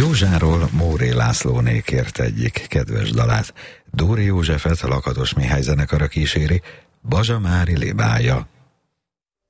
Józsáról Móré Lászlóné kért egyik kedves dalát. Dóri Józsefet a Lakatos Mihály zenekara kíséri, Bazsa Mári libája.